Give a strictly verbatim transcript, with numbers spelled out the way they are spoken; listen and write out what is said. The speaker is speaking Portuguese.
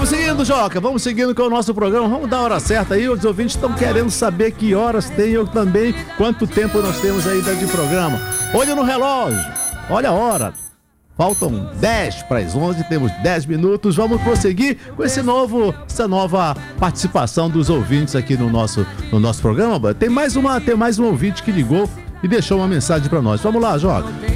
Vamos seguindo, Joca, vamos seguindo com o nosso programa. Vamos dar a hora certa aí. Os ouvintes estão querendo saber que horas tem, eu também, quanto tempo nós temos ainda de programa. Olha no relógio, olha a hora. Faltam dez para as onze, temos dez minutos. Vamos prosseguir com esse novo, essa nova participação dos ouvintes aqui no nosso, no nosso programa. Tem mais uma, tem mais um ouvinte que ligou e deixou uma mensagem para nós. Vamos lá, Joca.